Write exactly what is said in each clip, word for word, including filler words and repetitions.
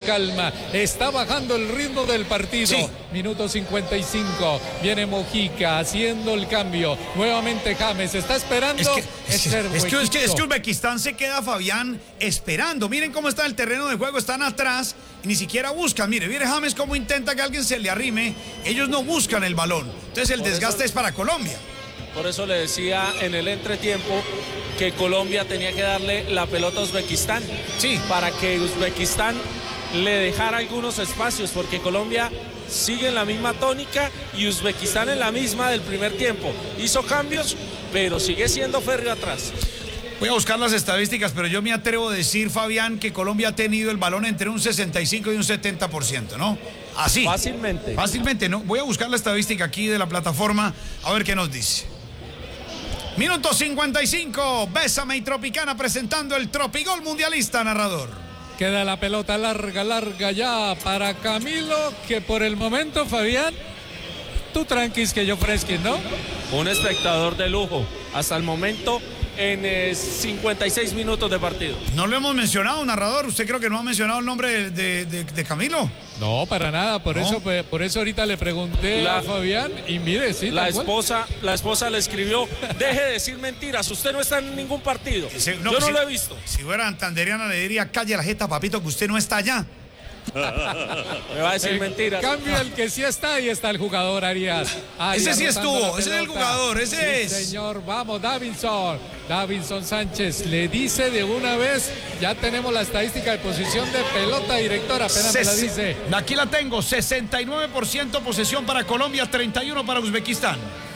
calma. Está bajando el ritmo del partido. Sí. Minuto cincuenta y cinco. Viene Mojica haciendo el cambio. Nuevamente James está esperando. Es que, es, Ese que, es, que, es, que, es que huequito. Uzbekistán se queda, Fabián, esperando. Miren cómo está el terreno de juego, están atrás y ni siquiera buscan. Mire, mire James cómo intenta que alguien se le arrime. Ellos no buscan el balón. Entonces el Por desgaste eso- es para Colombia. Por eso le decía en el entretiempo que Colombia tenía que darle la pelota a Uzbekistán. Sí. Para que Uzbekistán le dejara algunos espacios, porque Colombia sigue en la misma tónica y Uzbekistán en la misma del primer tiempo. Hizo cambios, pero sigue siendo férreo atrás. Voy a buscar las estadísticas, pero yo me atrevo a decir, Fabián, que Colombia ha tenido el balón entre un sesenta y cinco y un setenta por ciento, ¿no? Así. Fácilmente. Fácilmente, ¿no? Voy a buscar la estadística aquí de la plataforma, a ver qué nos dice. Minuto cincuenta y cinco, Bésame y Tropicana presentando el Tropigol Mundialista, narrador. Queda la pelota larga, larga ya para Camilo, que por el momento, Fabián, tú tranquis que yo fresquis, ¿no? Un espectador de lujo hasta el momento en eh, cincuenta y seis minutos de partido. No lo hemos mencionado, narrador. ¿Usted creo que no ha mencionado el nombre de, de, de Camilo? No, para nada, por No. eso pues, por eso ahorita le pregunté La- a Fabián y mire, sí, La tal cual. esposa, la esposa le escribió, deje de decir mentiras, usted no está en ningún partido. Sí, Yo no si- lo he visto. Si fuera santanderiana le diría, calle la jeta, papito, que usted no está allá. Me va a decir En mentiras. cambio, el que sí está, ahí está el jugador Arias. Arias Ese sí rotando estuvo, la ese es el pelota. jugador, ese Sí, es. señor, vamos, Davinson. Davinson Sánchez le dice de una vez, ya tenemos la estadística de posición de pelota, director, apenas me la Ses- dice. Aquí la tengo, sesenta y nueve por ciento posesión para Colombia, treinta y uno para Uzbekistán.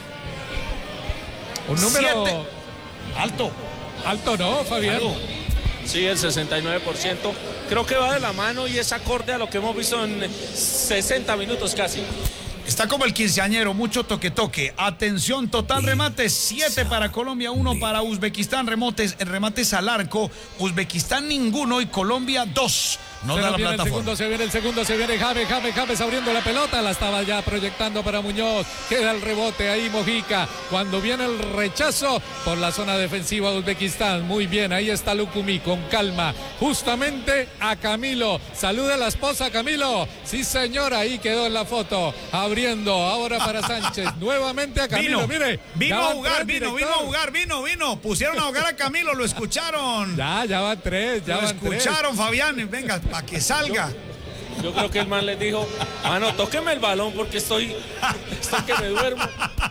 Un número Siete. Alto. alto, ¿no, Fabián? Claro. Sí, el sesenta y nueve por ciento. Creo que va de la mano y es acorde a lo que hemos visto en sesenta minutos casi. Está como el quinceañero, mucho toque toque. Atención, total remate, siete para Colombia, uno para Uzbekistán, remotes, remates al arco, Uzbekistán ninguno y Colombia dos. No Se da nos la viene el plataforma. segundo, se viene el segundo, se viene James, James, James abriendo la pelota, la estaba ya proyectando para Muñoz, queda el rebote ahí Mojica, cuando viene el rechazo por la zona defensiva de Uzbekistán, muy bien, ahí está Lucumí con calma, justamente a Camilo, saluda a la esposa Camilo, sí señor, ahí quedó en la foto, abriendo ahora para Sánchez, nuevamente a Camilo, Vino, mire, vino ya a van jugar, tres, vino, vino director. a jugar, vino, vino. Pusieron a jugar a Camilo, lo escucharon. Ya, ya van tres, ya Lo van tres. escucharon, Fabián, venga, para que salga. Yo creo que el man les dijo, mano, tóqueme el balón porque estoy, estoy que me duermo.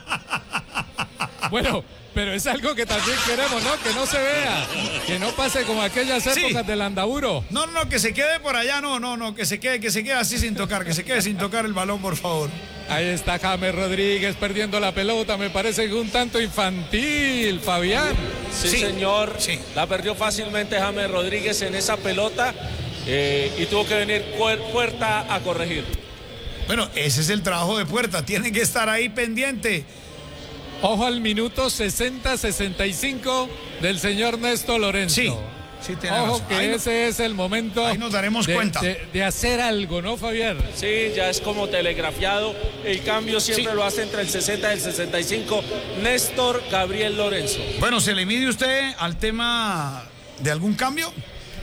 Bueno, pero es algo que también queremos, ¿no? Que no se vea, que no pase como aquellas Sí. épocas del Andauro. No, no, que se quede por allá, no, no, no, que se quede, que se quede así sin tocar, que se quede sin tocar el balón, por favor. Ahí está James Rodríguez perdiendo la pelota, me parece que un tanto infantil, Fabián. Sí, Sí, señor. sí. La perdió fácilmente James Rodríguez en esa pelota eh, y tuvo que venir Puer- Puerta a corregir. Bueno, ese es el trabajo de Puerta, tiene que estar ahí pendiente. Ojo al minuto sesenta sesenta y cinco del señor Néstor Lorenzo. Sí, sí, tiene Ojo razón. que Ahí no- ese es el momento ahí nos daremos de, cuenta. de- de hacer algo, ¿no, Fabián? Sí, ya es como telegrafiado. El cambio siempre Sí. lo hace entre el sesenta y el sesenta y cinco. Néstor Gabriel Lorenzo. Bueno, ¿se le mide usted al tema de algún cambio?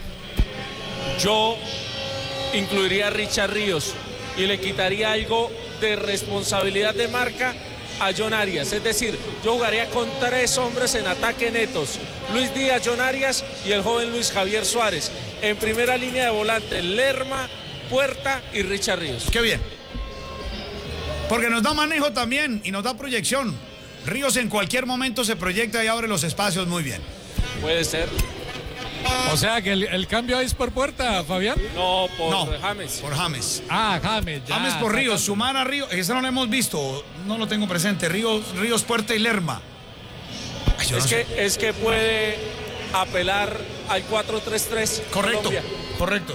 Yo incluiría a Richard Ríos y le quitaría algo de responsabilidad de marca a John Arias. Es decir, yo jugaría con tres hombres en ataque netos. Luis Díaz, John Arias y el joven Luis Javier Suárez. En primera línea de volante, Lerma, Puerta y Richard Ríos. Qué bien. Porque nos da manejo también y nos da proyección. Ríos en cualquier momento se proyecta y abre los espacios muy bien. Puede ser. O sea que el, el cambio ahí es por Puerta, Fabián. No, por No, James. por James. Ah, James, ya. James por está Ríos, cambio. sumar a Ríos, ese no lo hemos visto, no lo tengo presente. Ríos, Ríos Puerta y Lerma. Ay, yo Es no que, sé. es que puede apelar al cuatro tres tres. Correcto, Colombia. correcto.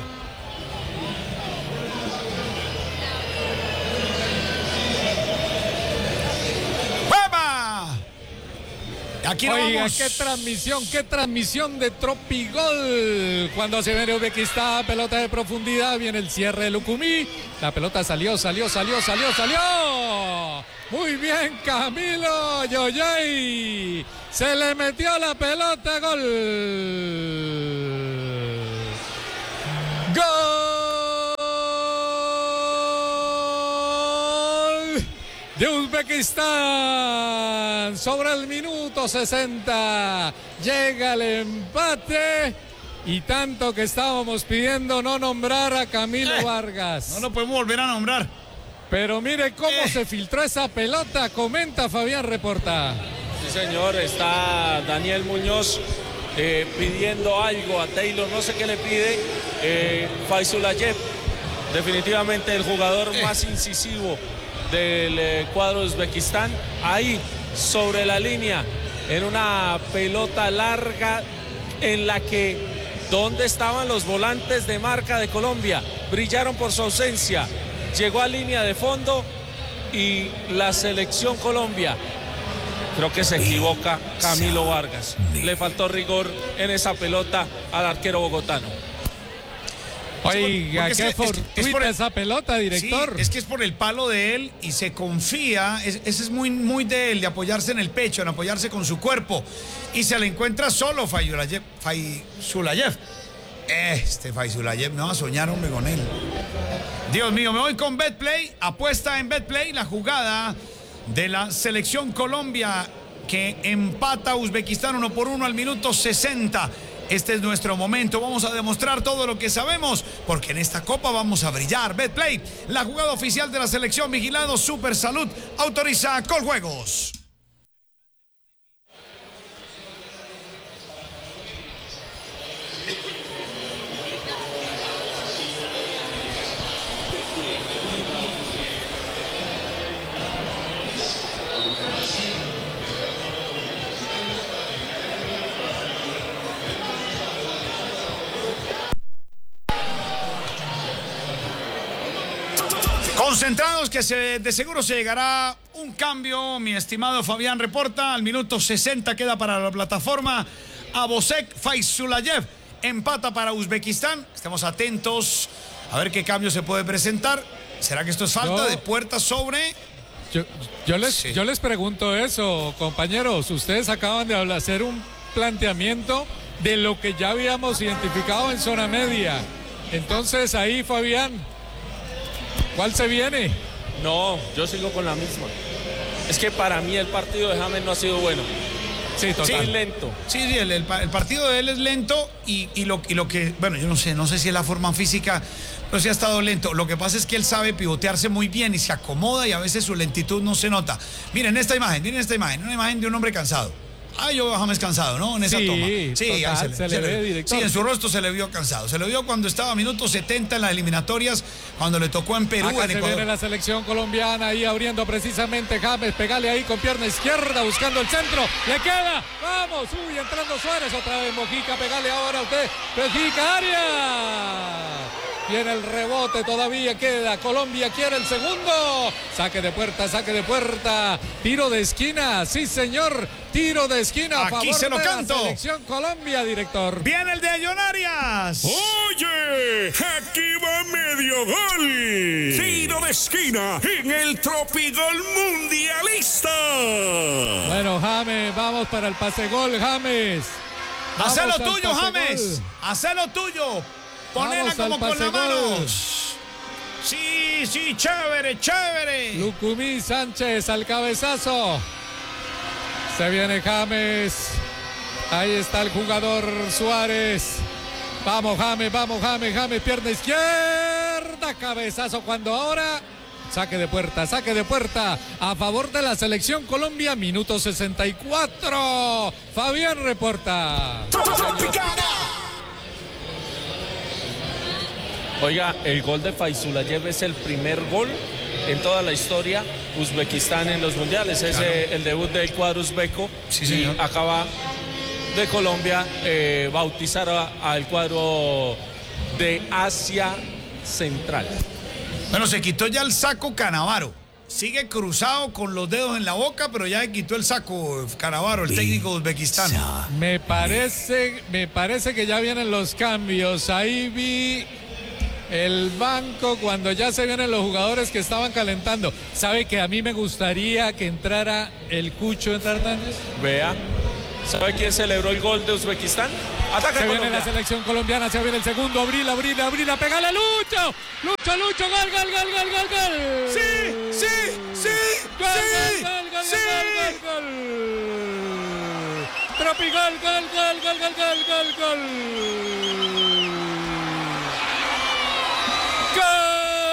¡Vamos! Aquí no Oiga, vamos. qué transmisión, qué transmisión de Tropigol. Cuando se viene Uzbekistán, pelota de profundidad, viene el cierre de Lucumí. La pelota salió, salió, salió, salió, salió. Muy bien, Camilo Yoyay. Se le metió la pelota, gol. Gol. de Uzbekistán. Sobre el minuto sesenta llega el empate. Y tanto que estábamos pidiendo no nombrar a Camilo eh, Vargas. No lo podemos volver a nombrar. Pero mire cómo eh. se filtró esa pelota. Comenta Fabián Reporta. Sí, señor. Está Daniel Muñoz eh, pidiendo algo a Taylor. No sé qué le pide. Eh, Faizulayev, definitivamente el jugador eh. más incisivo del eh, cuadro de Uzbekistán. Ahí, sobre la línea, en una pelota larga en la que... ¿Dónde estaban los volantes de marca de Colombia? Brillaron por su ausencia. Llegó a línea de fondo y la selección Colombia. Creo que se equivoca Camilo Vargas. Le faltó rigor en esa pelota al arquero bogotano. Oiga, qué fortuita esa pelota, director. Sí, es que es por el palo de él y se confía, es, ese es muy, muy de él, de apoyarse en el pecho, en apoyarse con su cuerpo. Y se le encuentra solo Faizulayev. Faizulayev. Este Faizulayev, me va a soñar, hombre, con él. Dios mío, me voy con Betplay, apuesta en Betplay, la jugada de la selección Colombia que empata a Uzbekistán uno por uno al minuto sesenta. Este es nuestro momento, vamos a demostrar todo lo que sabemos, porque en esta copa vamos a brillar. Betplay, la jugada oficial de la selección, vigilado Super Salud, autoriza Coljuegos. Concentrados que se, de seguro se llegará un cambio, mi estimado Fabián Reporta. Al minuto sesenta queda para la plataforma Abosek Faizulayev. Empata para Uzbekistán. Estemos atentos a ver qué cambio se puede presentar. ¿Será que esto es falta yo, de puertas sobre...? Yo, yo, les, sí. yo les pregunto eso, compañeros. Ustedes acaban de hablar, hacer un planteamiento de lo que ya habíamos identificado en zona media. Entonces ahí, Fabián, ¿cuál se viene? No, yo sigo con la misma. Es que para mí el partido de James no ha sido bueno. Sí, total. Sí, es lento. Sí, sí, el, el, el partido de él es lento y, y, lo, y lo que, bueno, yo no sé, no sé si es la forma física, pero sí ha estado lento. Lo que pasa es que él sabe pivotearse muy bien y se acomoda y a veces su lentitud no se nota. Miren esta imagen, miren esta imagen, una imagen de un hombre cansado. Ah, yo veo a James cansado, ¿no? En esa sí, toma. Sí, total, ahí se, le, se se le ve, le director. Sí, en su rostro se le vio cansado. Se le vio cuando estaba a minuto setenta en las eliminatorias, cuando le tocó en Perú, Acá en se Ecuador. viene la selección colombiana ahí abriendo precisamente James, pegale ahí con pierna izquierda, buscando el centro, le queda, vamos, uy, entrando Suárez, otra vez Mojica, pegale ahora a usted, Mojica, área. Viene el rebote, todavía queda. Colombia quiere el segundo. Saque de puerta, saque de puerta. Tiro de esquina, sí señor. Tiro de esquina a Aquí favor se lo de canto. la selección Colombia, director. Viene el de John Arias. Oye, aquí va medio gol. Tiro de esquina en el Tropigol Mundialista. Bueno, James, vamos para el pase gol, James. Haz lo tuyo, James. Haz lo tuyo. Ponela como con la mano. Sí, sí, chévere, chévere. Lucumí Sánchez al cabezazo. Se viene James. Ahí está el jugador Suárez. Vamos, James, vamos, James, James, pierna izquierda, cabezazo cuando ahora. Saque de puerta, saque de puerta a favor de la selección Colombia, minuto sesenta y cuatro. Fabián Reporta. Oiga, el gol de Faizulayev es el primer gol en toda la historia Uzbekistán en los mundiales. Es claro. eh, el debut del cuadro uzbeco. Sí, señor. Y acaba de Colombia eh, bautizar al cuadro de Asia Central. Bueno, se quitó ya el saco Canavaro. Sigue cruzado con los dedos en la boca, pero ya le quitó el saco Canavaro, el técnico de Uzbekistán. Me parece, me parece que ya vienen los cambios. Ahí vi el banco cuando ya se vienen los jugadores que estaban calentando. ¿Sabe que a mí me gustaría que entrara el Cucho Hernández? Vea. ¿Sabe quién celebró el gol de Uzbekistán? Ataca se Colombia. Viene la selección colombiana, se viene el segundo. Abril, abril, abril, pegale a Lucho. Lucho, Lucho, gol, gol, gol, gol, gol, gol. Sí, sí, sí. Gol. gol. Tropigol, gol, gol, gol, gol, gol, gol, gol. ¡Gol!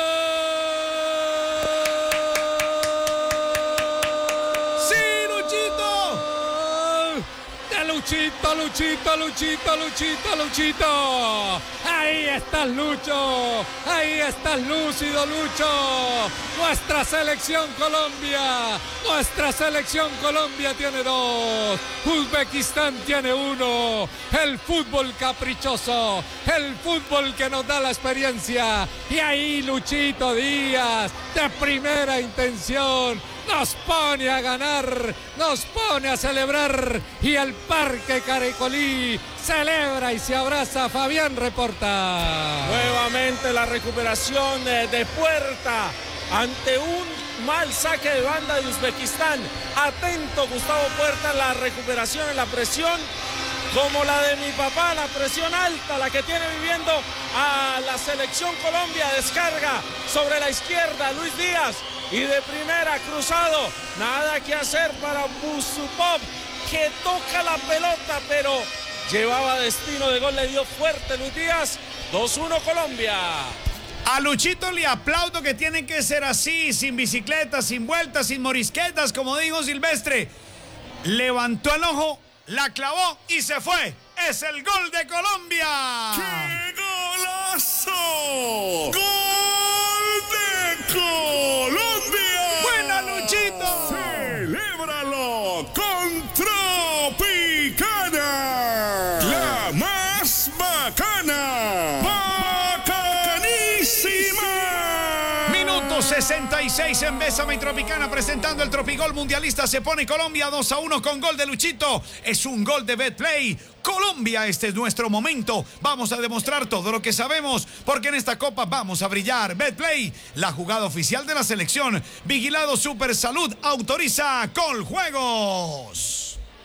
Luchito, Luchito, Luchito, Luchito, Luchito. Ahí estás, Lucho. Ahí estás, lúcido, Lucho. Nuestra selección Colombia. Nuestra selección Colombia tiene dos. Uzbekistán tiene uno. El fútbol caprichoso. El fútbol que nos da la experiencia. Y ahí Luchito Díaz, de primera intención, nos pone a ganar, nos pone a celebrar y el Parque Caracolí celebra y se abraza. Fabián reporta. Nuevamente la recuperación de Puerta ante un mal saque de banda de Uzbekistán. Atento Gustavo Puerta, la recuperación en la presión como la de mi papá, la presión alta, la que tiene viviendo a la selección Colombia. Descarga sobre la izquierda Luis Díaz y de primera cruzado. Nada que hacer para Yusupov, que toca la pelota, pero llevaba destino de gol, le dio fuerte Luis Díaz. dos uno Colombia. A Luchito le aplaudo, que tiene que ser así, sin bicicletas, sin vueltas, sin morisquetas, como dijo Silvestre. Levantó el ojo, la clavó y se fue. Es el gol de Colombia. ¡Qué golazo! ¡Gol de Colombia! ¡Buena, Luchito! ¡Celébralo con Tropicana! ¡La más bacana! ¡Bacanísima! Minuto sesenta y seis en Bésame y Tropicana, presentando el Tropigol Mundialista. Se pone Colombia dos a uno con gol de Luchito. Es un gol de Betplay. Colombia, este es nuestro momento. Vamos a demostrar todo lo que sabemos, porque en esta copa vamos a brillar. Betplay, la jugada oficial de la selección. Vigilado Super Salud, autoriza Coljuegos.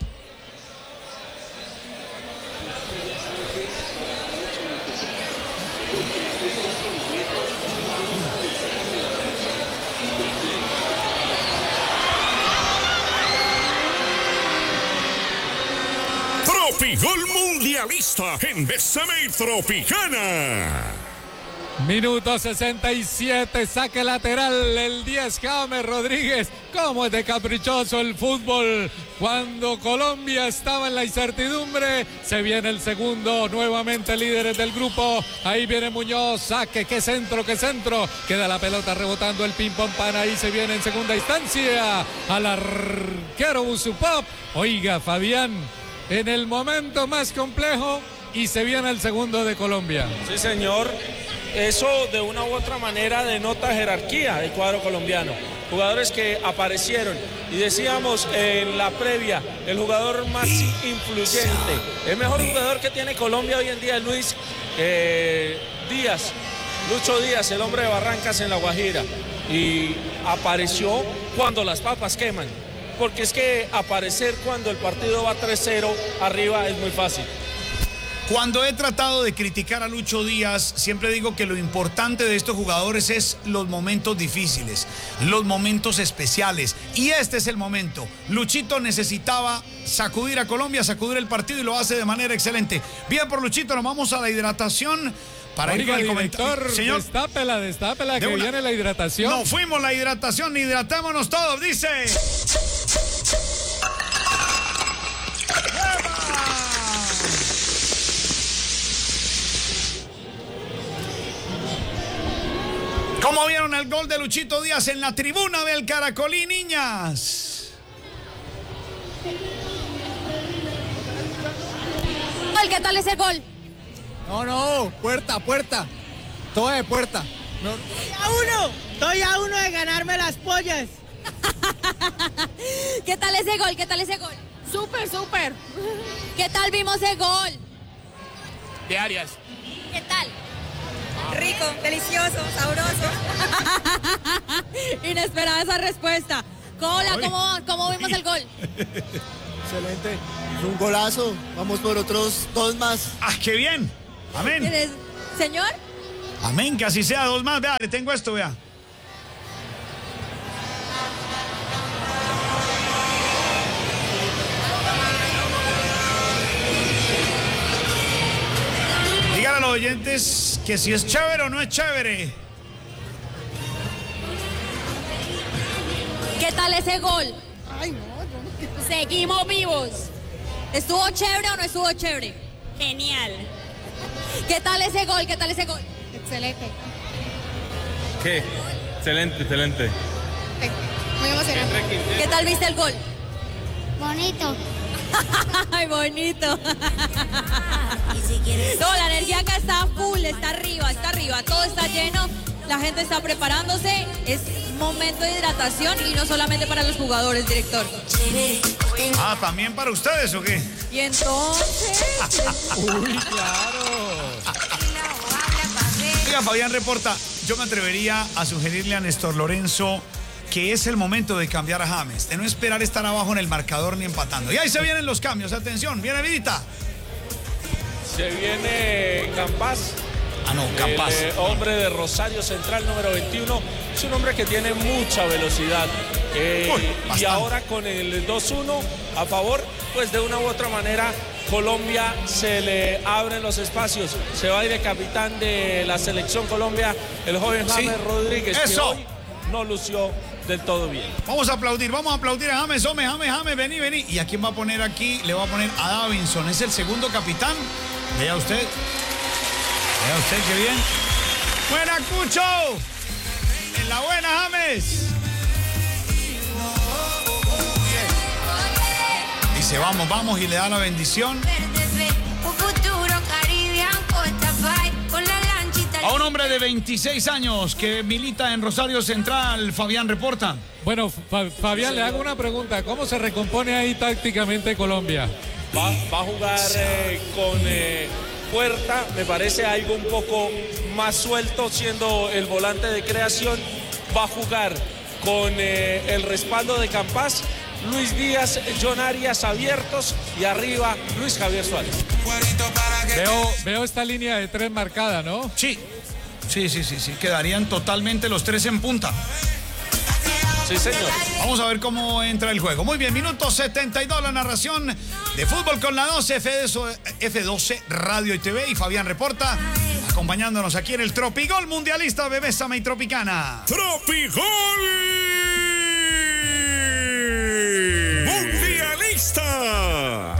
Tropigol Mundialista en Bésame y Tropicana. Minuto sesenta y siete, saque lateral, el diez, James Rodríguez. Cómo es de caprichoso el fútbol. Cuando Colombia estaba en la incertidumbre, se viene el segundo, nuevamente líderes del grupo. Ahí viene Muñoz, saque, qué centro, qué centro. Queda la pelota rebotando el ping-pong pan, ahí se viene en segunda instancia al arquero Yusupov. Oiga, Fabián, en el momento más complejo y se viene el segundo de Colombia. Sí, señor. Eso de una u otra manera denota jerarquía del cuadro colombiano. Jugadores que aparecieron y decíamos en la previa, el jugador más influyente, el mejor jugador que tiene Colombia hoy en día es Luis eh, Díaz, Lucho Díaz, el hombre de Barrancas en La Guajira, y apareció cuando las papas queman, porque es que aparecer cuando el partido va tres cero arriba es muy fácil. Cuando he tratado de criticar a Lucho Díaz, siempre digo que lo importante de estos jugadores es los momentos difíciles, los momentos especiales. Y este es el momento. Luchito necesitaba sacudir a Colombia, sacudir el partido, y lo hace de manera excelente. Bien por Luchito, nos vamos a la hidratación. Para Oiga, ir con el director, comentario. Señor, destápela, destápela, que una... viene la hidratación. No fuimos la hidratación, hidratémonos todos, dice. ¿Cómo vieron el gol de Luchito Díaz en la tribuna del Caracolí, niñas? ¿Qué tal ese gol? No, no, puerta, puerta. Todo de puerta. No. Estoy a uno, estoy a uno de ganarme las pollas. ¿Qué tal ese gol? ¿Qué tal ese gol? Súper, súper. ¿Qué tal vimos ese gol? De Arias. ¿Qué tal? Rico, delicioso, sabroso. Inesperada esa respuesta. Hola, ¿cómo, ¿cómo vimos el gol? Excelente. Es un golazo. Vamos por otros dos más. ¡Ah, qué bien! Amén. ¿Eres, señor? Amén, que así sea, dos más. Vea, le tengo esto, vea. a los oyentes que si es chévere o no es chévere. ¿Qué tal ese gol? Ay, no, yo no. Seguimos vivos. ¿Estuvo chévere o no estuvo chévere? Genial. ¿Qué tal ese gol? ¿Qué tal ese gol? Excelente. ¿Qué? Excelente, excelente. Muy emocionante. ¿Qué tal viste el gol? Bonito. Ay, bonito. No, la energía acá está full, está arriba, está arriba, todo está lleno, la gente está preparándose, es momento de hidratación y no solamente para los jugadores, director. Ah, ¿también para ustedes o qué? Y entonces... Uy, claro. Oiga, Fabián reporta, yo me atrevería a sugerirle a Néstor Lorenzo que es el momento de cambiar a James, de no esperar estar abajo en el marcador ni empatando. Y ahí se vienen los cambios, atención, viene Vidita. Se viene Campas. Ah, no, Campas. El eh, hombre de Rosario Central, número veintiuno. Es un hombre que tiene mucha velocidad. Eh, Uy, y ahora con el dos uno a favor, pues de una u otra manera, Colombia se le abren los espacios. Se va a ir de capitán de la selección Colombia, el joven James sí. Rodríguez. Eso. Que hoy no lució del todo bien. Vamos a aplaudir, vamos a aplaudir a James, James, James, James, vení, vení. ¿Y a quién va a poner aquí? Le va a poner a Davinson, es el segundo capitán. Vea usted. Vea usted qué bien. ¡Buena, Cucho! En la buena, James. Dice, vamos, vamos, y le da la bendición a un hombre de veintiséis años que milita en Rosario Central. Fabián reporta. Bueno, Fa- Fabián, le hago una pregunta. ¿Cómo se recompone ahí tácticamente Colombia? Va, va a jugar eh, con eh, Puerta, me parece algo un poco más suelto, siendo el volante de creación. Va a jugar con eh, el respaldo de Campas, Luis Díaz, John Arias abiertos y arriba Luis Javier Suárez. Veo, veo esta línea de tres marcada, ¿no? Sí, sí, sí, sí, sí. Quedarían totalmente los tres en punta. Sí, señor. Vamos a ver cómo entra el juego. Muy bien, minuto setenta y dos, la narración de fútbol con la doce, F doce Radio y T V. Y Fabián reporta, acompañándonos aquí en el Tropigol Mundialista Bebésame y Tropicana. Tropigol Mundialista.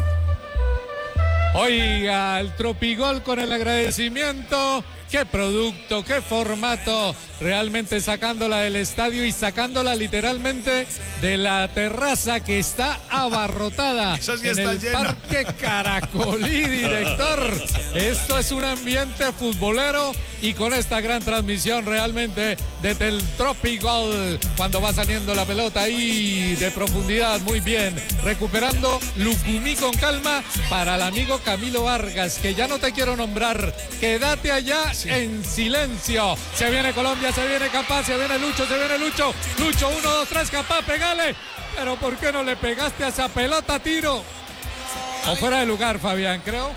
Oiga, el Tropigol con el agradecimiento. Qué producto, qué formato, realmente sacándola del estadio y sacándola literalmente de la terraza que está abarrotada Esa sí en está el llena. Parque Caracolí, director. Esto es un ambiente futbolero y con esta gran transmisión realmente desde el Tropigol, cuando va saliendo la pelota ahí de profundidad, muy bien, recuperando Lucumí con calma para el amigo Camilo Vargas, que ya no te quiero nombrar, quédate allá en silencio. Se viene Colombia, se viene Capaz, se viene Lucho, se viene Lucho. Lucho, uno, dos, tres, Capaz, pegale. Pero ¿por qué no le pegaste a esa pelota, tiro? O fuera de lugar, Fabián, creo.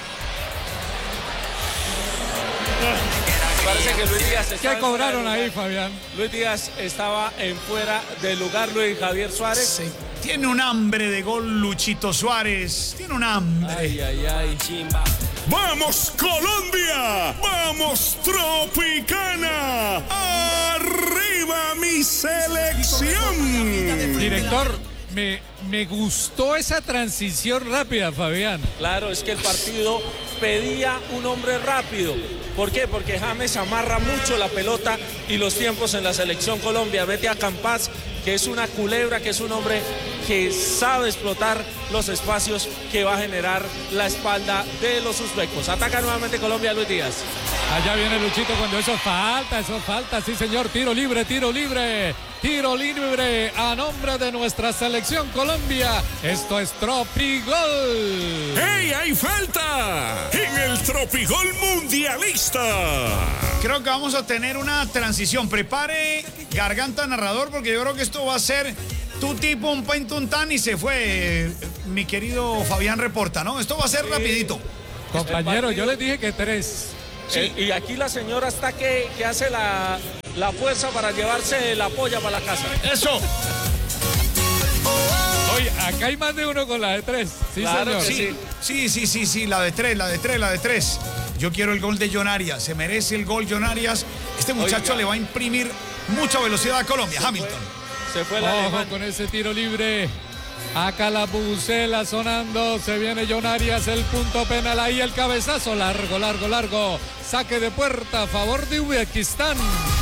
Parece que Luis Díaz estaba ¿Qué cobraron en fuera de ahí, lugar. Fabián? Luis Díaz estaba en fuera del lugar, Luis Javier Suárez. Sí. Tiene un hambre de gol Luchito Suárez. Tiene un hambre. Ay, ay, ay, chimba. ¡Vamos, Colombia! ¡Vamos, Tropicana! ¡Arriba mi selección! Director, me, me gustó esa transición rápida, Fabián. Claro, es que el partido pedía un hombre rápido. ¿Por qué? Porque James amarra mucho la pelota y los tiempos en la selección Colombia. Vete a Campas, que es una culebra, que es un hombre que sabe explotar los espacios que va a generar la espalda de los uzbecos. Ataca nuevamente Colombia, Luis Díaz. Allá viene Luchito cuando eso falta, eso falta, sí señor, tiro libre, tiro libre, tiro libre a nombre de nuestra selección Colombia. Esto es Tropigol. ¡Hey, hay falta! En el Tropigol Mundialista. Creo que vamos a tener una transición. Prepare garganta narrador, porque yo creo que esto va a ser tu tipo un pentuntán y se fue, eh, mi querido Fabián reporta, ¿no? Esto va a ser rapidito. Compañero, yo les dije que tres. Sí. Eh, y aquí la señora está que, que hace la, la fuerza para llevarse la polla para la casa. Eso. Oye, acá hay más de uno con la de tres. Sí, Claro señor. que Sí, sí, sí, sí, sí, la de tres, la de tres, la de tres. Yo quiero el gol de John Arias. Se merece el gol John Arias. Este muchacho Oiga. le va a imprimir mucha velocidad a Colombia. Se Hamilton. Fue, se fue la Ojo con ese tiro libre. Acá la bubucela sonando. Se viene John Arias. El punto penal ahí. El cabezazo. Largo, largo, largo. Saque de puerta a favor de Uzbekistán.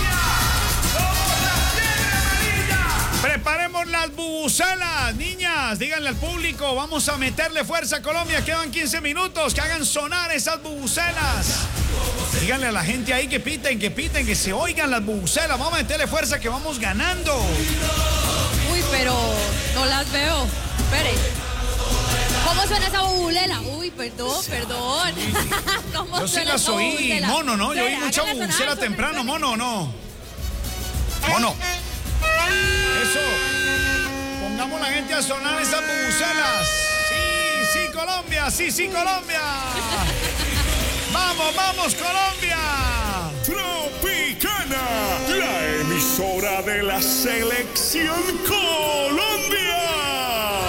Preparemos las bubucelas, niñas, díganle al público, vamos a meterle fuerza a Colombia, quedan quince minutos, que hagan sonar esas bubucelas. Díganle a la gente ahí que piten, que piten, que se oigan las bubucelas, vamos a meterle fuerza que vamos ganando. Uy, pero no las veo, espere. ¿Cómo suena esa bubulela? Uy, perdón, perdón. ¿Cómo Yo sí suena las esa oí, bubucela? mono, ¿no? Yo oí Espere, mucha háganla bubucela sonar, temprano, suene, mono, ¿no? Mono. Eso. Pongamos la gente a sonar esas bubucelas. Sí, sí, Colombia. Sí, sí, Colombia. Vamos, vamos, Colombia. Tropicana, la emisora de la selección Colombia.